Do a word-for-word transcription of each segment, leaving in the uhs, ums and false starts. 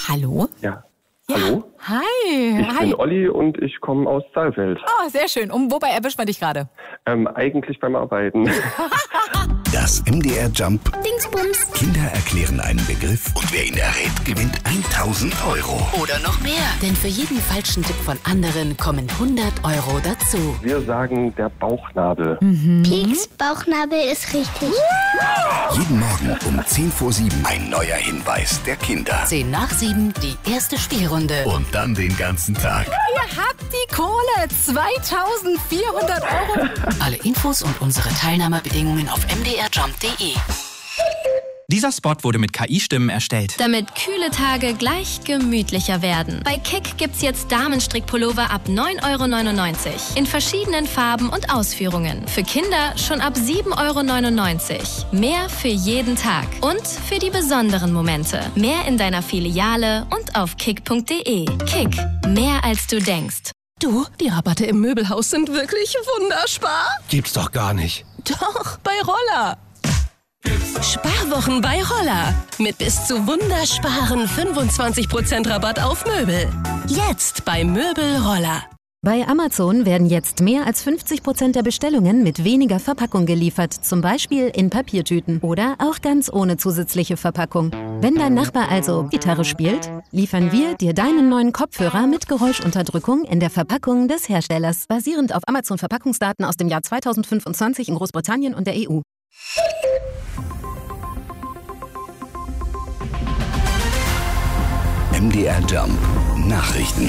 Hallo? Ja. Ja. Hallo? Hi. Ich Hi. bin Olli und ich komme aus Saalfeld. Oh, sehr schön. Und wobei erwischt man dich gerade? Ähm, eigentlich beim Arbeiten. Das M D R Jump Dingsbums. Kinder erklären einen Begriff und wer ihn errät, gewinnt tausend Euro. Oder noch mehr. Denn für jeden falschen Tipp von anderen kommen hundert Euro dazu. Wir sagen der Bauchnabel. Pieks Bauchnabel ist richtig. Jeden Morgen um zehn vor sieben ein neuer Hinweis der Kinder. zehn nach sieben, die erste Spielrunde. Und dann den ganzen Tag. Ihr habt die Kohle. zweitausendvierhundert Euro. Alle Infos und unsere Teilnahmebedingungen auf m d r jump punkt d e. Dieser Spot wurde mit K I-Stimmen erstellt. Damit kühle Tage gleich gemütlicher werden. Bei Kick gibt's jetzt Damenstrickpullover ab neun Euro neunundneunzig. In verschiedenen Farben und Ausführungen. Für Kinder schon ab sieben Euro neunundneunzig. Mehr für jeden Tag. Und für die besonderen Momente. Mehr in deiner Filiale und auf kick punkt d e. Kick. Mehr als du denkst. Du, die Rabatte im Möbelhaus sind wirklich wunderspar. Gibt's doch gar nicht. Doch, bei Roller. Sparwochen bei Roller. Mit bis zu wundersparen fünfundzwanzig Prozent Rabatt auf Möbel. Jetzt bei Möbel Roller. Bei Amazon werden jetzt mehr als fünfzig Prozent der Bestellungen mit weniger Verpackung geliefert, zum Beispiel in Papiertüten oder auch ganz ohne zusätzliche Verpackung. Wenn dein Nachbar also Gitarre spielt, liefern wir dir deinen neuen Kopfhörer mit Geräuschunterdrückung in der Verpackung des Herstellers, basierend auf Amazon-Verpackungsdaten aus dem Jahr zweitausendfünfundzwanzig in Großbritannien und der E U. M D R Jump Nachrichten.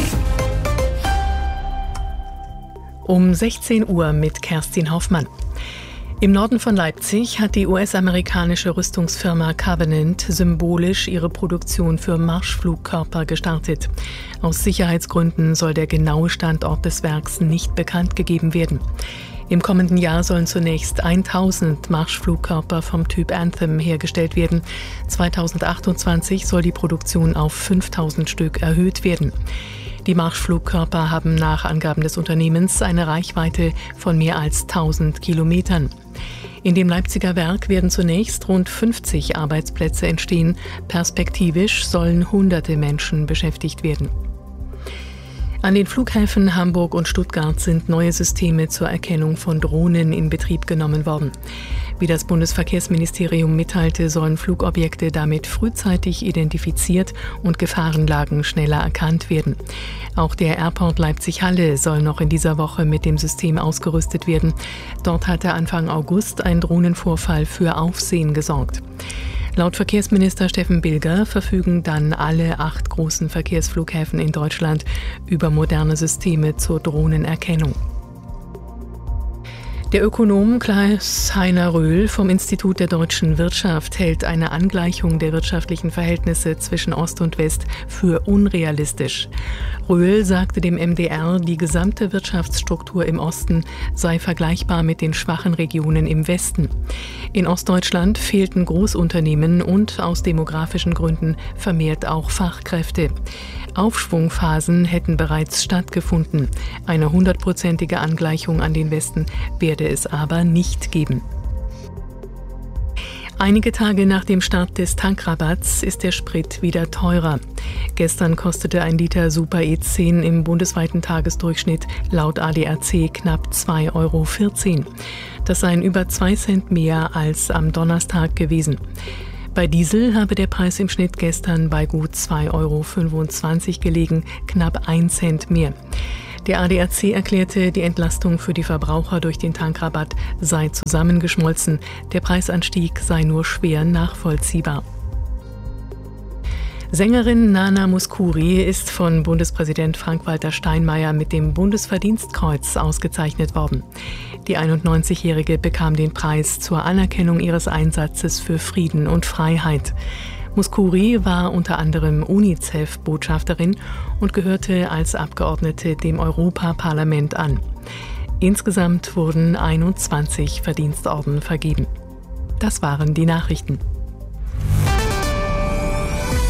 Um sechzehn Uhr mit Kerstin Hoffmann. Im Norden von Leipzig hat die U S-amerikanische Rüstungsfirma Covenant symbolisch ihre Produktion für Marschflugkörper gestartet. Aus Sicherheitsgründen soll der genaue Standort des Werks nicht bekannt gegeben werden. Im kommenden Jahr sollen zunächst tausend Marschflugkörper vom Typ Anthem hergestellt werden. zweitausendachtundzwanzig soll die Produktion auf fünftausend Stück erhöht werden. Die Marschflugkörper haben nach Angaben des Unternehmens eine Reichweite von mehr als tausend Kilometern. In dem Leipziger Werk werden zunächst rund fünfzig Arbeitsplätze entstehen. Perspektivisch sollen hunderte Menschen beschäftigt werden. An den Flughäfen Hamburg und Stuttgart sind neue Systeme zur Erkennung von Drohnen in Betrieb genommen worden. Wie das Bundesverkehrsministerium mitteilte, sollen Flugobjekte damit frühzeitig identifiziert und Gefahrenlagen schneller erkannt werden. Auch der Airport Leipzig-Halle soll noch in dieser Woche mit dem System ausgerüstet werden. Dort hatte Anfang August ein Drohnenvorfall für Aufsehen gesorgt. Laut Verkehrsminister Steffen Bilger verfügen dann alle acht großen Verkehrsflughäfen in Deutschland über moderne Systeme zur Drohnenerkennung. Der Ökonom Klaus-Heiner Röhl vom Institut der deutschen Wirtschaft hält eine Angleichung der wirtschaftlichen Verhältnisse zwischen Ost und West für unrealistisch. Röhl sagte dem M D R, die gesamte Wirtschaftsstruktur im Osten sei vergleichbar mit den schwachen Regionen im Westen. In Ostdeutschland fehlten Großunternehmen und aus demografischen Gründen vermehrt auch Fachkräfte. Aufschwungphasen hätten bereits stattgefunden. Eine hundertprozentige Angleichung an den Westen werde es aber nicht geben. Einige Tage nach dem Start des Tankrabatts ist der Sprit wieder teurer. Gestern kostete ein Liter Super E zehn im bundesweiten Tagesdurchschnitt laut A D A C knapp zwei Euro vierzehn. Das seien über zwei Cent mehr als am Donnerstag gewesen. Bei Diesel habe der Preis im Schnitt gestern bei gut zwei Euro fünfundzwanzig gelegen, knapp ein Cent mehr. Der A D A C erklärte, die Entlastung für die Verbraucher durch den Tankrabatt sei zusammengeschmolzen. Der Preisanstieg sei nur schwer nachvollziehbar. Sängerin Nana Mouskouri ist von Bundespräsident Frank-Walter Steinmeier mit dem Bundesverdienstkreuz ausgezeichnet worden. Die einundneunzigjährige bekam den Preis zur Anerkennung ihres Einsatzes für Frieden und Freiheit. Mouskouri war unter anderem UNICEF-Botschafterin und gehörte als Abgeordnete dem Europaparlament an. Insgesamt wurden einundzwanzig Verdienstorden vergeben. Das waren die Nachrichten. Hier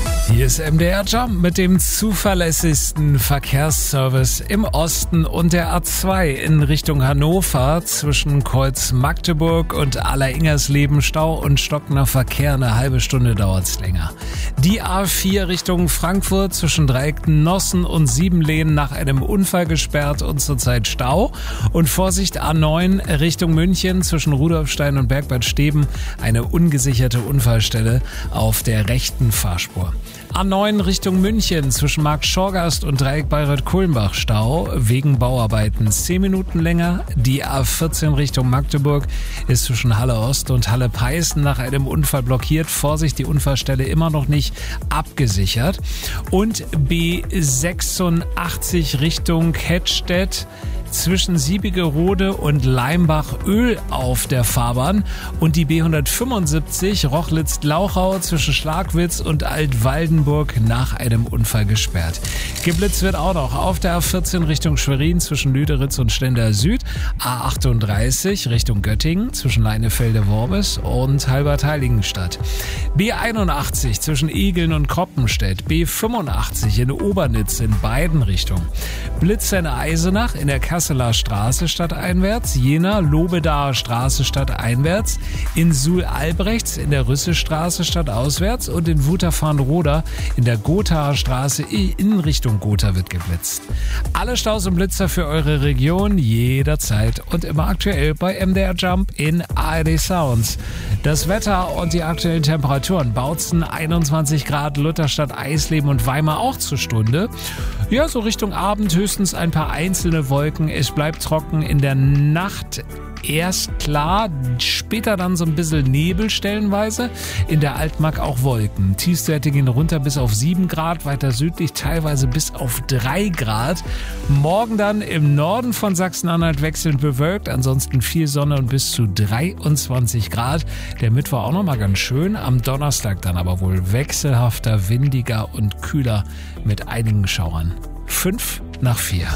Hier ist M D R Jump mit dem zuverlässigsten Verkehrsservice im Osten und der A zwei in Richtung Hannover zwischen Kreuz Magdeburg und Aller-Ingersleben. Stau und stockender Verkehr, eine halbe Stunde dauert's länger. Die A vier Richtung Frankfurt zwischen Dreieck Nossen und Siebenlehn nach einem Unfall gesperrt und zurzeit Stau. Und Vorsicht, A neun Richtung München zwischen Rudolfstein und Bergbad Steben, eine ungesicherte Unfallstelle auf der rechten Fahrspur. A neun Richtung München zwischen Markt Schorgast und Dreieck Bayreuth-Kulmbach Stau wegen Bauarbeiten zehn Minuten länger. Die A vierzehn Richtung Magdeburg ist zwischen Halle Ost und Halle Peißen nach einem Unfall blockiert. Vorsicht, die Unfallstelle immer noch nicht abgesichert. Und B sechsundachtzig Richtung Hettstedt zwischen Siebigerode und Leimbach Öl auf der Fahrbahn und die B hundertfünfundsiebzig Rochlitz-Glauchau zwischen Schlagwitz und Altwaldenburg nach einem Unfall gesperrt. Geblitzt wird auch noch auf der A vierzehn Richtung Schwerin zwischen Lüderitz und Stender Süd, A achtunddreißig Richtung Göttingen zwischen Leinefelde-Worbis und Halbert-Heiligenstadt, B einundachtzig zwischen Egeln und Kroppenstedt, B fünfundachtzig in Obernitz in beiden Richtungen, Blitzer in Eisenach in der Kasseler Straße stadteinwärts, Jena Lobedaer Straße stadteinwärts, in Suhl-Albrechts in der Rüsselstraße stadtauswärts und in Wutterfahren-Roda in der Gothaer Straße in Richtung Gotha wird geblitzt. Alle Staus und Blitzer für eure Region jederzeit und immer aktuell bei M D R Jump in A R D Sounds. Das Wetter und die aktuellen Temperaturen: Bautzen einundzwanzig Grad, Lutherstadt, Eisleben und Weimar auch zur Stunde. Ja, so Richtung Abend höchstens ein paar einzelne Wolken. Es bleibt trocken, in der Nacht erst klar, später dann so ein bisschen Nebel stellenweise. In der Altmark auch Wolken. Tiefstwerte gehen runter bis auf sieben Grad, weiter südlich teilweise bis auf drei Grad. Morgen dann im Norden von Sachsen-Anhalt wechselnd bewölkt, ansonsten viel Sonne und bis zu dreiundzwanzig Grad. Der Mittwoch auch nochmal ganz schön, am Donnerstag dann aber wohl wechselhafter, windiger und kühler mit einigen Schauern. Fünf nach vier.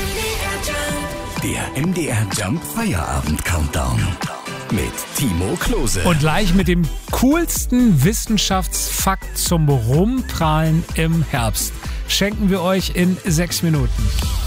Der M D R Jump Feierabend Countdown mit Timo Klose. Und gleich mit dem coolsten Wissenschaftsfakt zum Rumprallen im Herbst schenken wir euch in sechs Minuten.